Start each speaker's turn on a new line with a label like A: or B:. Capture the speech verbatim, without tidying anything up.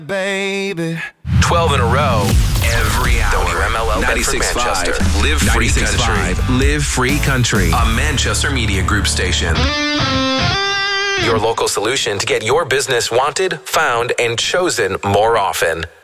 A: Baby.
B: twelve in a row, every hour. W M L L
C: ninety-six point
B: Manchester.
C: five.
B: Live Free
C: ninety-six point
B: Country.
C: five. Live Free Country.
B: A Manchester Media Group station. Your local solution to get your business wanted, found, and chosen more often.